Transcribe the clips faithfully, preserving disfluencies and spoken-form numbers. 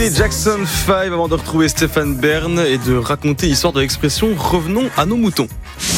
Écoutez Jackson five avant de retrouver Stéphane Bern et de raconter l'histoire de l'expression « revenons à nos moutons ».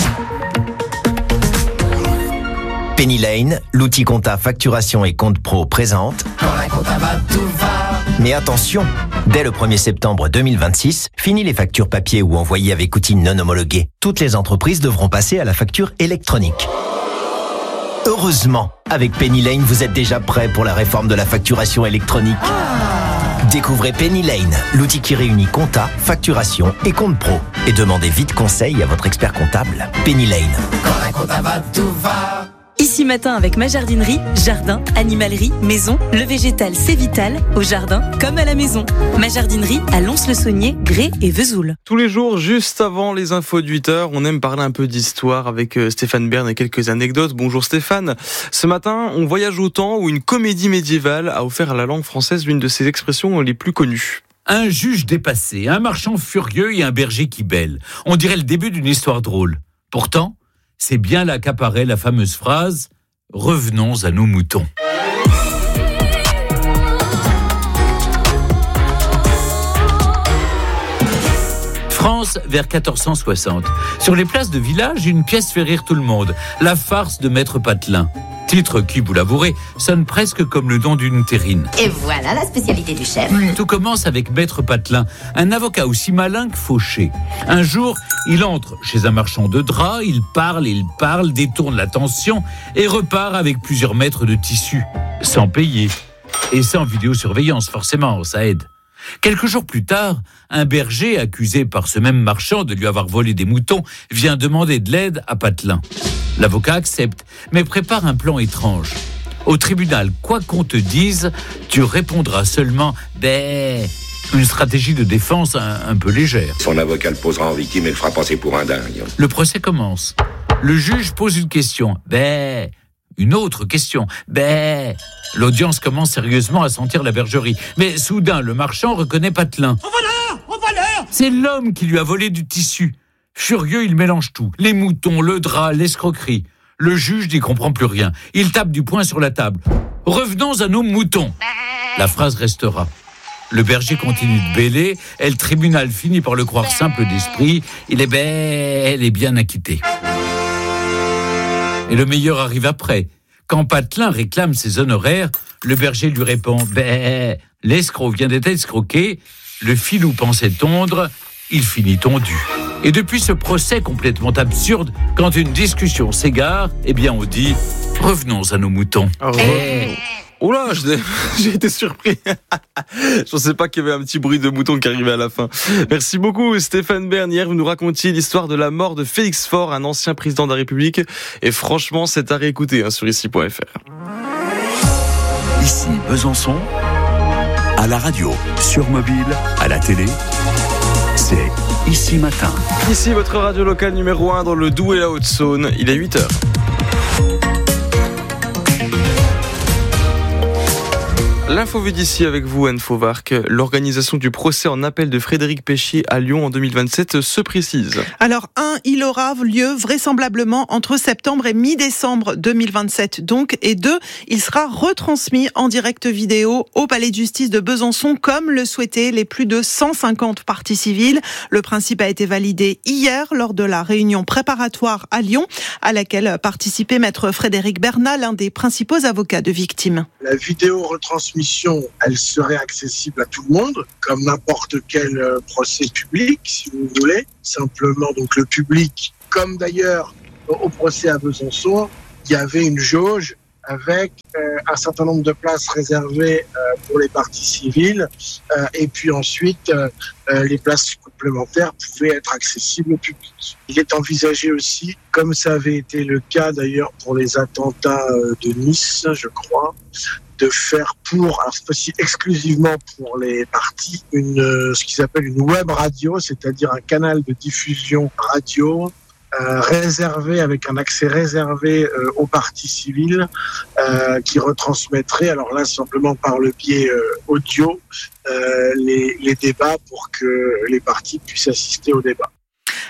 Penny Lane, l'outil compta facturation et compte pro présente. Quand la compta va, tout va. Mais attention, dès le premier septembre deux mille vingt-six, fini les factures papier ou envoyées avec outils non homologués. Toutes les entreprises devront passer à la facture électronique. Heureusement, avec Penny Lane, vous êtes déjà prêt pour la réforme de la facturation électronique. Découvrez Penny Lane, l'outil qui réunit compta, facturation et compte pro. Et demandez vite conseil à votre expert comptable. Penny Lane. Quand la compta va, tout va. Ici Matin avec ma jardinerie, jardin, animalerie, maison, le végétal c'est vital, au jardin comme à la maison. Ma jardinerie à Lons-le-Saunier, Grès et Vesoul. Tous les jours, juste avant les infos de huit heures, on aime parler un peu d'histoire avec Stéphane Bern et quelques anecdotes. Bonjour Stéphane. Ce matin, on voyage au temps où une comédie médiévale a offert à la langue française l'une de ses expressions les plus connues. Un juge dépassé, un marchand furieux et un berger qui bêle. On dirait le début d'une histoire drôle. Pourtant, c'est bien là qu'apparaît la fameuse phrase « Revenons à nos moutons ». France, vers quatorze cent soixante. Sur les places de village, une pièce fait rire tout le monde. La farce de Maître Patelin. Titre qui, vous l'avouerez, sonne presque comme le nom d'une terrine. Et voilà la spécialité du chef. Tout commence avec Maître Patelin, un avocat aussi malin que fauché. Un jour, il entre chez un marchand de draps, il parle, il parle, détourne l'attention et repart avec plusieurs mètres de tissu, sans payer. Et sans vidéosurveillance, forcément, ça aide. Quelques jours plus tard, un berger, accusé par ce même marchand de lui avoir volé des moutons, vient demander de l'aide à Patelin. L'avocat accepte, mais prépare un plan étrange. Au tribunal, quoi qu'on te dise, tu répondras seulement « bé ». Une stratégie de défense un, un peu légère. Son avocat le posera en victime et le fera passer pour un dingue. Le procès commence. Le juge pose une question. Bé. Une autre question. Bé. L'audience commence sérieusement à sentir la bergerie. Mais soudain, le marchand reconnaît Patelin. Au voleur ! Au voleur ! C'est l'homme qui lui a volé du tissu. Furieux, il mélange tout. Les moutons, le drap, l'escroquerie. Le juge n'y comprend plus rien. Il tape du poing sur la table. Revenons à nos moutons. La phrase restera. Le berger continue de bêler et le tribunal finit par le croire simple d'esprit. Il est bel et bien acquitté. Et le meilleur arrive après. Quand Patelin réclame ses honoraires, le berger lui répond « Bé, l'escroc vient d'être escroqué, le filou pensait tondre, il finit tondu. » Et depuis ce procès complètement absurde, quand une discussion s'égare, eh bien on dit « Revenons à nos moutons. Oh. » hey. Oula, j'ai été surpris. Je pensais pas qu'il y avait un petit bruit de mouton qui arrivait à la fin. Merci beaucoup Stéphane Bern. Hier, vous nous racontiez l'histoire de la mort de Félix Faure, un ancien président de la République. Et franchement, c'est à réécouter hein, sur ici point f r. Ici Besançon, à la radio, sur mobile, à la télé, c'est Ici Matin. Ici votre radio locale numéro un dans le Doubs et la Haute-Saône. Il est huit heures. L'info vue d'ici avec vous, Anne Fauvarc. L'organisation du procès en appel de Frédéric Péchier à Lyon en deux mille vingt-sept se précise. Alors, un, il aura lieu vraisemblablement entre septembre et mi-décembre deux mille vingt-sept, donc. Et deux, il sera retransmis en direct vidéo au Palais de Justice de Besançon, comme le souhaitaient les plus de cent cinquante parties civiles. Le principe a été validé hier lors de la réunion préparatoire à Lyon, à laquelle participait maître Frédéric Bernat, l'un des principaux avocats de victimes. La vidéo retransmission, elle serait accessible à tout le monde, comme n'importe quel procès public, si vous voulez. Simplement, donc le public, comme d'ailleurs au procès à Besançon, il y avait une jauge avec euh, un certain nombre de places réservées euh, pour les parties civiles, euh, et puis ensuite euh, euh, les places complémentaires pouvaient être accessibles au public. Il est envisagé aussi, comme ça avait été le cas d'ailleurs pour les attentats euh, de Nice, je crois, de faire pour, alors cette fois-ci exclusivement pour les parties, une, euh, ce qu'ils appellent une web radio, c'est-à-dire un canal de diffusion radio Euh, réservé, avec un accès réservé euh, aux parties civiles euh, qui retransmettrait, alors là simplement par le biais euh, audio, euh, les, les débats pour que les parties puissent assister aux débats.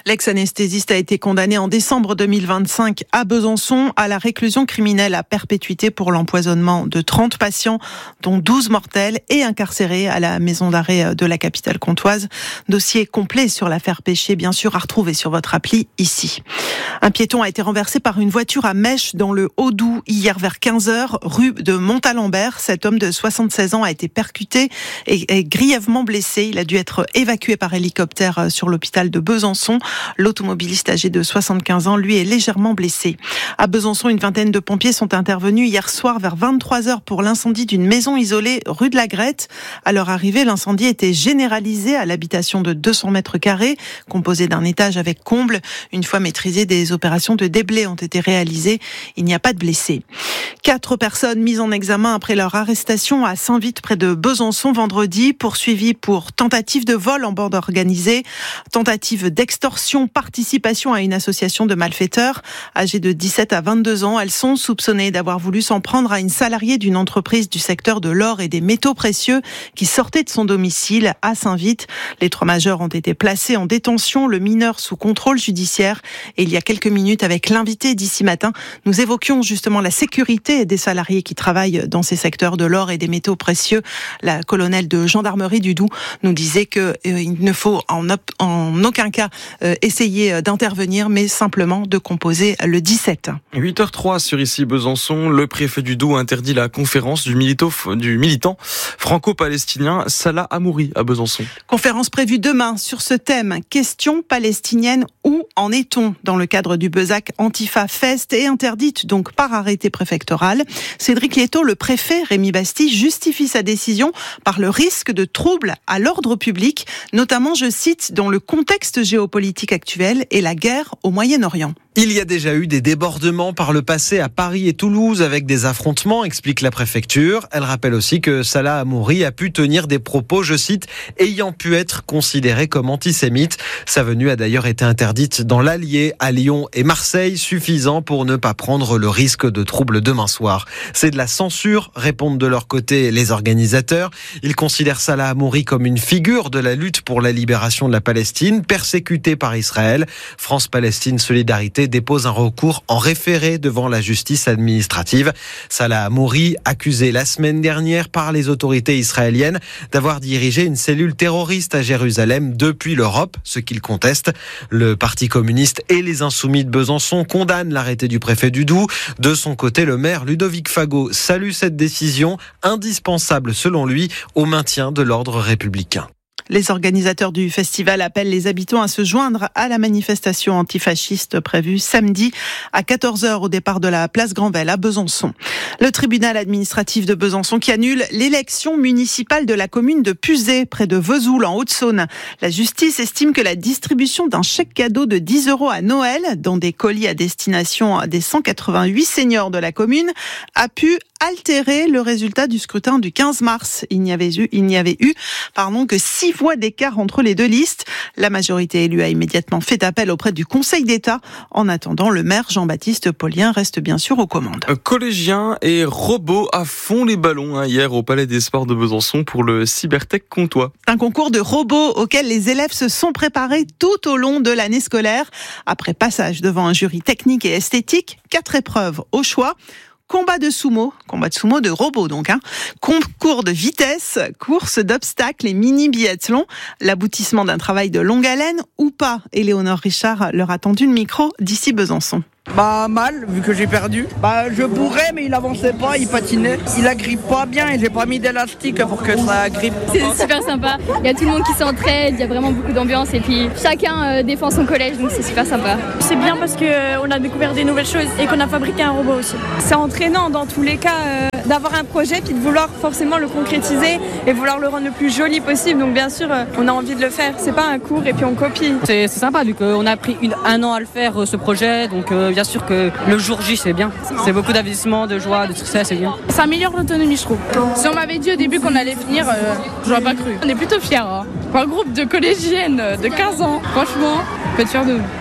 L'ex-anesthésiste a été condamné en décembre deux mille vingt-cinq à Besançon à la réclusion criminelle à perpétuité pour l'empoisonnement de trente patients, dont douze mortels, et incarcéré à la maison d'arrêt de la capitale comtoise. Dossier complet sur l'affaire Péché, bien sûr, à retrouver sur votre appli ici. Un piéton a été renversé par une voiture à Mèche dans le Haut-Doubs hier vers quinze heures, rue de Montalembert. Cet homme de soixante-seize ans a été percuté et est grièvement blessé. Il a dû être évacué par hélicoptère sur l'hôpital de Besançon. L'automobiliste âgé de soixante-quinze ans, lui, est légèrement blessé. À Besançon, une vingtaine de pompiers sont intervenus hier soir vers vingt-trois heures pour l'incendie d'une maison isolée rue de la Grette. À leur arrivée, l'incendie était généralisé à l'habitation de deux cents mètres carrés, composée d'un étage avec comble. Une fois maîtrisée, des opérations de déblai ont été réalisées. Il n'y a pas de blessés. Quatre personnes mises en examen après leur arrestation à Saint-Vite, près de Besançon, vendredi, poursuivies pour tentative de vol en bande organisée, tentative d'extorsion, participation à une association de malfaiteurs. Âgées de dix-sept à vingt-deux ans, elles sont soupçonnées d'avoir voulu s'en prendre à une salariée d'une entreprise du secteur de l'or et des métaux précieux qui sortait de son domicile à Saint-Vite. Les trois majeurs ont été placés en détention, le mineur sous contrôle judiciaire. Et il y a quelques minutes, avec l'invité d'ici matin, nous évoquions justement la sécurité des salariés qui travaillent dans ces secteurs de l'or et des métaux précieux. La colonelle de gendarmerie du Doubs nous disait qu'il euh, ne faut en, op- en aucun cas euh, essayer d'intervenir, mais simplement de composer le dix-sept. huit heures zéro trois sur ici Besançon, le préfet du Doubs interdit la conférence du, milito, du militant franco-palestinien Salah Hamouri à Besançon. Conférence prévue demain sur ce thème, question palestinienne, où en est-on dans le cadre du Besac Antifa Fest et interdite donc par arrêté préfectoral. Cédric Lietto, le préfet Rémi Bastille, justifie sa décision par le risque de troubles à l'ordre public, notamment, je cite, dans le contexte géopolitique actuel et la guerre au Moyen-Orient. Il y a déjà eu des débordements par le passé à Paris et Toulouse avec des affrontements, explique la préfecture. Elle rappelle aussi que Salah Hamouri a pu tenir des propos, je cite, ayant pu être considérés comme antisémites. Sa venue a d'ailleurs été interdite dans l'Allier, à Lyon et Marseille, suffisant pour ne pas prendre le risque de troubles demain soir. C'est de la censure, répondent de leur côté les organisateurs. Ils considèrent Salah Hamouri comme une figure de la lutte pour la libération de la Palestine, persécutée par Israël. France-Palestine Solidarité dépose un recours en référé devant la justice administrative. Salah Hamouri, accusé la semaine dernière par les autorités israéliennes d'avoir dirigé une cellule terroriste à Jérusalem depuis l'Europe, ce qu'il conteste. Le Parti communiste et les Insoumis de Besançon condamnent l'arrêté du préfet du Doubs. De son côté, le maire Ludovic Fagot salue cette décision, indispensable selon lui au maintien de l'ordre républicain. Les organisateurs du festival appellent les habitants à se joindre à la manifestation antifasciste prévue samedi à quatorze heures au départ de la place Granvelle à Besançon. Le tribunal administratif de Besançon qui annule l'élection municipale de la commune de Puzet, près de Vesoul, en Haute-Saône. La justice estime que la distribution d'un chèque cadeau de dix euros à Noël, dans des colis à destination des cent quatre-vingt-huit seniors de la commune, a pu altérer le résultat du scrutin du quinze mars. Il n'y avait eu, il n'y avait eu pardon, que six voix d'écart entre les deux listes. La majorité élue a immédiatement fait appel auprès du Conseil d'État. En attendant, le maire Jean-Baptiste Paulien reste bien sûr aux commandes. Collégiens et robots à fond les ballons hein, hier au Palais des Sports de Besançon pour le Cybertech Comtois. Un concours de robots auquel les élèves se sont préparés tout au long de l'année scolaire. Après passage devant un jury technique et esthétique, quatre épreuves au choix. Combat de sumo, combat de sumo de robots donc, hein. Concours de vitesse, course d'obstacles et mini biathlon, l'aboutissement d'un travail de longue haleine ou pas. Éléonore Richard leur a tendu le micro d'ici Besançon. Bah mal, vu que j'ai perdu. Bah je bourrais mais il avançait pas, il patinait. Il agrippe pas bien et j'ai pas mis d'élastique pour que ça agrippe. C'est super sympa, il y a tout le monde qui s'entraide, il y a vraiment beaucoup d'ambiance et puis chacun euh, défend son collège donc c'est super sympa. C'est bien parce qu'on euh, a découvert des nouvelles choses et qu'on a fabriqué un robot aussi. C'est entraînant dans tous les cas euh, d'avoir un projet puis de vouloir forcément le concrétiser et vouloir le rendre le plus joli possible. Donc bien sûr euh, on a envie de le faire, c'est pas un cours et puis on copie. C'est, c'est sympa vu qu'on a pris une, un an à le faire ce projet donc euh, bien sûr que le jour J c'est bien, c'est beaucoup d'investissement, de joie, de succès, c'est bien. Ça améliore l'autonomie je trouve. Si on m'avait dit au début qu'on allait finir, euh, j'aurais pas cru. On est plutôt fiers, hein. Pour un groupe de collégiennes de quinze ans, franchement, on peut être fiers de nous.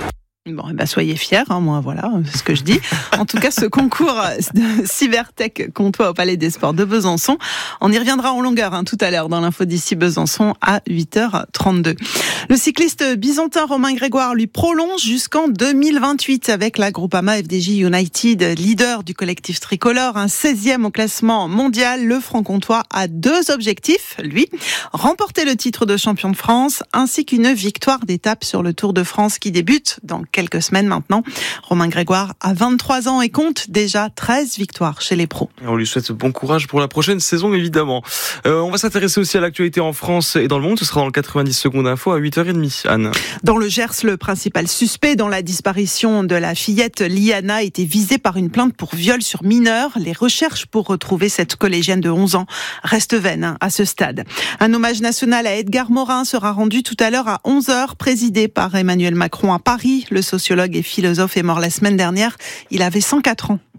Bon, eh ben soyez fiers, hein, moi, voilà, c'est ce que je dis. En tout cas, ce concours de Cybertech Comtois au Palais des Sports de Besançon, on y reviendra en longueur hein, tout à l'heure dans l'info d'ici Besançon à huit heures trente-deux. Le cycliste byzantin Romain Grégoire lui prolonge jusqu'en deux mille vingt-huit avec la Groupama F D J United, leader du collectif tricolore, un seizième au classement mondial. Le franc-comtois a deux objectifs, lui, remporter le titre de champion de France ainsi qu'une victoire d'étape sur le Tour de France qui débute dans quelques semaines maintenant. Romain Grégoire a vingt-trois ans et compte déjà treize victoires chez les pros. Et on lui souhaite bon courage pour la prochaine saison, évidemment. Euh, on va s'intéresser aussi à l'actualité en France et dans le monde. Ce sera dans le quatre-vingt-dix secondes info à huit heures trente. Anne. Dans le Gers, le principal suspect dans la disparition de la fillette Liana était visé par une plainte pour viol sur mineur. Les recherches pour retrouver cette collégienne de onze ans restent vaines hein, à ce stade. Un hommage national à Edgar Morin sera rendu tout à l'heure à onze heures, présidé par Emmanuel Macron à Paris. Le sociologue et philosophe est mort la semaine dernière. Il avait cent quatre ans.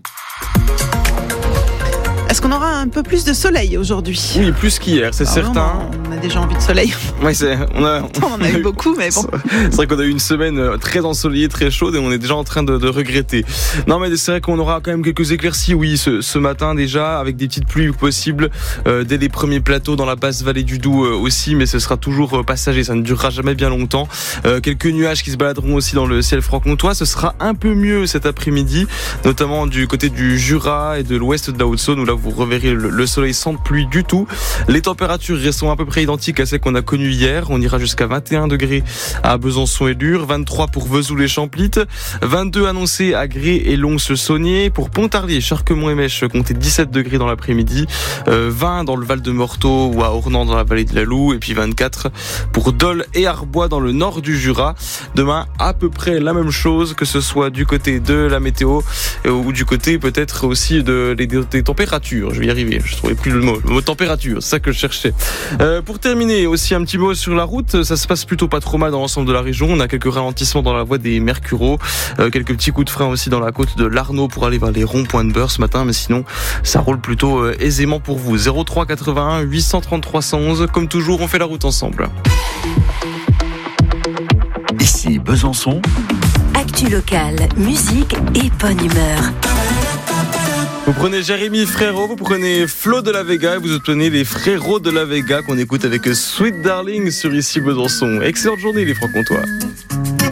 Est-ce qu'on aura un peu plus de soleil aujourd'hui ? Oui, plus qu'hier, c'est ah certain. On a déjà envie de soleil. Oui, c'est, on a, on, on a eu beaucoup, mais bon. C'est vrai qu'on a eu une semaine très ensoleillée, très chaude, et on est déjà en train de, de regretter. Non, mais c'est vrai qu'on aura quand même quelques éclaircies, oui, ce, ce matin déjà, avec des petites pluies possibles euh, dès les premiers plateaux dans la basse vallée du Doubs euh, aussi, mais ce sera toujours euh, passager, ça ne durera jamais bien longtemps. Euh, quelques nuages qui se baladeront aussi dans le ciel franc-comtois. Ce sera un peu mieux cet après-midi, notamment du côté du Jura et de l'ouest de la Haute-Saône, où là vous reverrez le soleil sans pluie du tout. Les températures resteront à peu près identiques à celles qu'on a connues hier. On ira jusqu'à vingt et un degrés à Besançon et Lure, vingt-trois pour Vesoul et Champlitte, vingt-deux annoncés à Gré et Lons-le-Saunier. Pour Pontarlier, Charquemont et Mèche, comptez dix-sept degrés dans l'après-midi, euh, vingt dans le Val de Morteau ou à Ornans dans la vallée de la Loue, et puis vingt-quatre pour Dole et Arbois dans le nord du Jura. Demain, à peu près la même chose, que ce soit du côté de la météo euh, ou du côté peut-être aussi de, des, des températures. Je vais y arriver, je trouvais plus le mot, le mot température, c'est ça que je cherchais. Euh, pour terminer, aussi un petit mot sur la route, ça se passe plutôt pas trop mal dans l'ensemble de la région. On a quelques ralentissements dans la voie des Mercureaux, euh, quelques petits coups de frein aussi dans la côte de l'Arnaud pour aller vers les ronds-points de Beurre ce matin, mais sinon ça roule plutôt euh, aisément pour vous. zéro trois quatre-vingt-un huit cent trente trois cent onze, comme toujours, on fait la route ensemble. Ici Besançon. Actu locale, musique et bonne humeur. Vous prenez Jérémy Frérot, vous prenez Flo de la Vega et vous obtenez les Frérots de la Vega qu'on écoute avec Sweet Darling sur Ici Besançon. Excellente journée les Francs-Comtois.